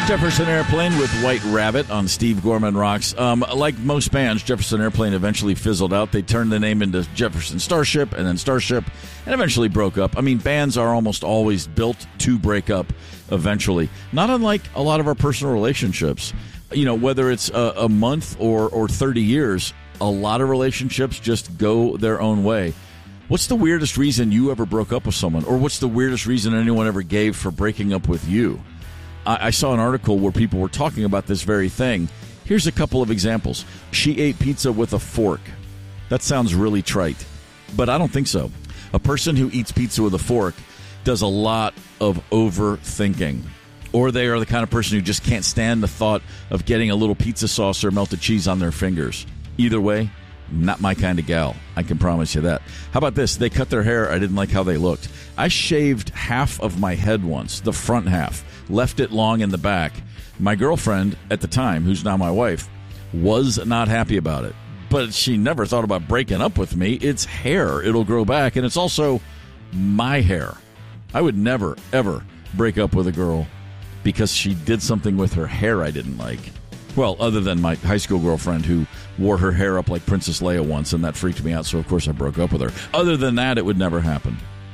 Jefferson Airplane with White Rabbit on Steve Gorman Rocks. Like most bands, Jefferson Airplane eventually fizzled out. They turned the name into Jefferson Starship and then Starship and eventually broke up. I mean, bands are almost always built to break up eventually. Not unlike a lot of our personal relationships. You know, whether it's a month or 30 years, a lot of relationships just go their own way. What's the weirdest reason you ever broke up with someone? Or what's the weirdest reason anyone ever gave for breaking up with you? I saw an article where people were talking about this very thing. Here's a couple of examples. She ate pizza with a fork. That sounds really trite, but I don't think so. A person who eats pizza with a fork does a lot of overthinking. Or they are the kind of person who just can't stand the thought of getting a little pizza sauce or melted cheese on their fingers. Either way, not my kind of gal. I can promise you that. How about this? They cut their hair. I didn't like how they looked. I shaved half of my head once, the front half, left it long in the back. My girlfriend at the time, who's now my wife, was not happy about it. But she never thought about breaking up with me. It's hair. It'll grow back. And it's also my hair. I would never, ever break up with a girl because she did something with her hair I didn't like. Well, other than my high school girlfriend who wore her hair up like Princess Leia once, and that freaked me out, so of course I broke up with her. Other than that, it would never happen.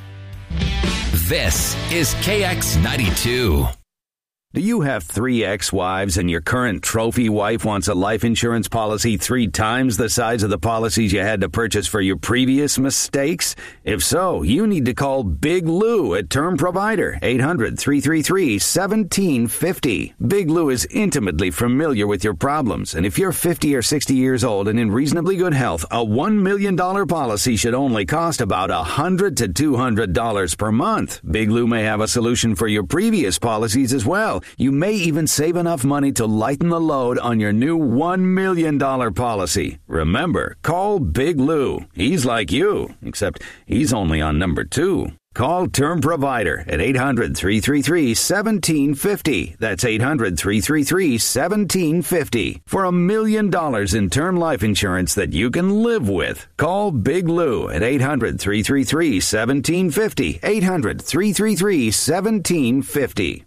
This is KX92. Do you have 3 ex-wives and your current trophy wife wants a life insurance policy 3 times the size of the policies you had to purchase for your previous mistakes? If so, you need to call Big Lou at Term Provider, 800-333-1750. Big Lou is intimately familiar with your problems, and if you're 50 or 60 years old and in reasonably good health, a $1 million policy should only cost about $100 to $200 per month. Big Lou may have a solution for your previous policies as well. You may even save enough money to lighten the load on your new $1 million policy. Remember, call Big Lou. He's like you, except he's only on number 2. Call Term Provider at 800-333-1750. That's 800-333-1750 for $1 million in term life insurance that you can live with. Call Big Lou at 800-333-1750. 800-333-1750.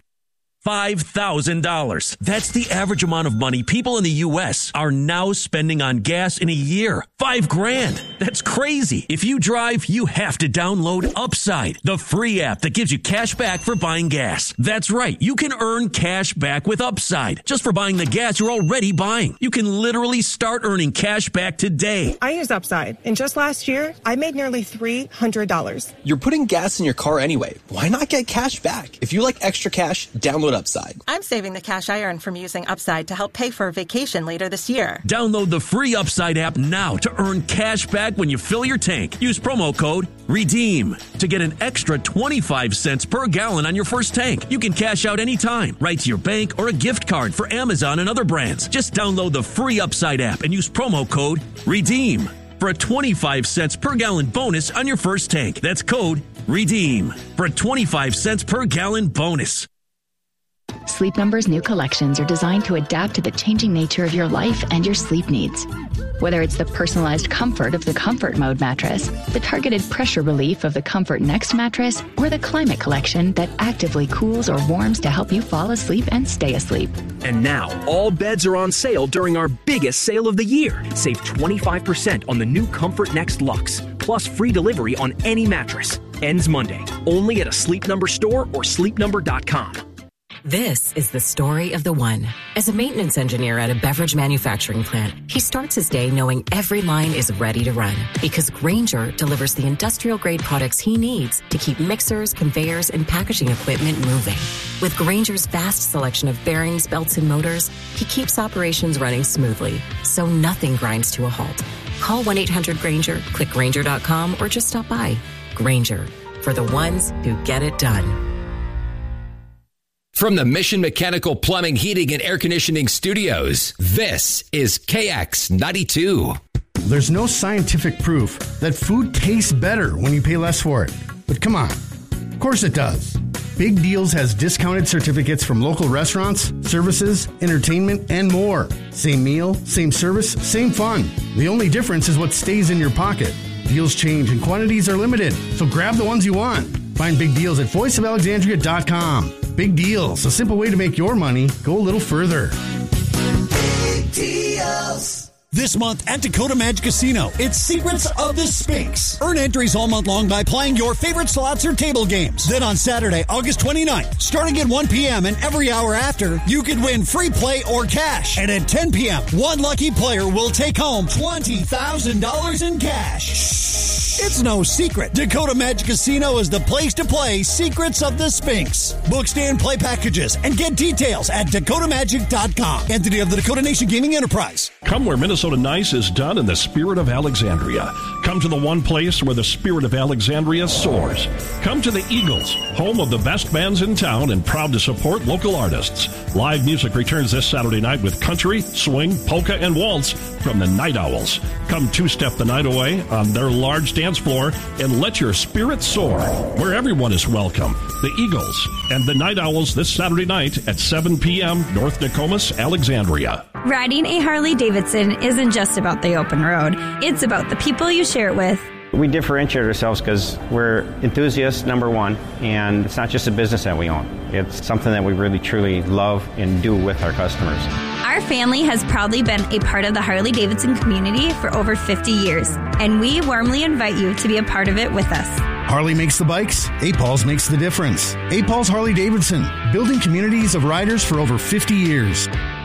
$5,000. That's the average amount of money people in the U.S. are now spending on gas in a year. $5,000. That's crazy. If you drive, you have to download Upside, the free app that gives you cash back for buying gas. That's right. You can earn cash back with Upside just for buying the gas you're already buying. You can literally start earning cash back today. I use Upside, and just last year, I made nearly $300. You're putting gas in your car anyway. Why not get cash back? If you like extra cash, download Upside. I'm saving the cash I earn from using Upside to help pay for a vacation later this year. Download the free Upside app now to earn cash back when you fill your tank. Use promo code REDEEM to get an extra 25 cents per gallon on your first tank. You can cash out anytime, right to your bank or a gift card for Amazon and other brands. Just download the free Upside app and use promo code REDEEM for a 25 cents per gallon bonus on your first tank. That's code REDEEM for a 25 cents per gallon bonus. Sleep Number's new collections are designed to adapt to the changing nature of your life and your sleep needs. Whether it's the personalized comfort of the Comfort Mode mattress, the targeted pressure relief of the Comfort Next mattress, or the Climate Collection that actively cools or warms to help you fall asleep and stay asleep. And now, all beds are on sale during our biggest sale of the year. Save 25% on the new Comfort Next Luxe, plus free delivery on any mattress. Ends Monday, only at a Sleep Number store or sleepnumber.com. This is the story of the one. As a maintenance engineer at a beverage manufacturing plant, he starts his day knowing every line is ready to run because Grainger delivers the industrial-grade products he needs to keep mixers, conveyors, and packaging equipment moving. With Grainger's vast selection of bearings, belts, and motors, he keeps operations running smoothly, so nothing grinds to a halt. Call 1-800-GRAINGER, click Grainger.com, or just stop by. Grainger, for the ones who get it done. From the Mission Mechanical Plumbing, Heating, and Air Conditioning Studios, this is KX92. There's no scientific proof that food tastes better when you pay less for it. But come on, of course it does. Big Deals has discounted certificates from local restaurants, services, entertainment, and more. Same meal, same service, same fun. The only difference is what stays in your pocket. Deals change and quantities are limited, so grab the ones you want. Find Big Deals at voiceofalexandria.com. Big Deals, a simple way to make your money go a little further. Big Deals. This month at Dakota Magic Casino, it's Secrets of the Sphinx. Earn entries all month long by playing your favorite slots or table games. Then on Saturday, August 29th, starting at 1 p.m. and every hour after, you could win free play or cash. And at 10 p.m., one lucky player will take home $20,000 in cash. It's no secret. Dakota Magic Casino is the place to play Secrets of the Sphinx. Book stay and play packages and get details at dakotamagic.com. Entity of the Dakota Nation Gaming Enterprise. Come where Minnesota Nice is done in the spirit of Alexandria. Come to the one place where the spirit of Alexandria soars. Come to the Eagles, home of the best bands in town and proud to support local artists. Live music returns this Saturday night with country, swing, polka, and waltz from the Night Owls. Come two-step the night away on their large dance floor and let your spirit soar, where everyone is welcome. The Eagles and the Night Owls this Saturday night at 7 p.m. North Nokomis, Alexandria. Riding a Harley-Davidson isn't just about the open road. It's about the people you share it with. We differentiate ourselves because we're enthusiasts, number one, and it's not just a business that we own. It's something that we really, truly love and do with our customers. Our family has proudly been a part of the Harley-Davidson community for over 50 years, and we warmly invite you to be a part of it with us. Harley makes the bikes, A-Paul's makes the difference. A-Paul's Harley-Davidson, building communities of riders for over 50 years.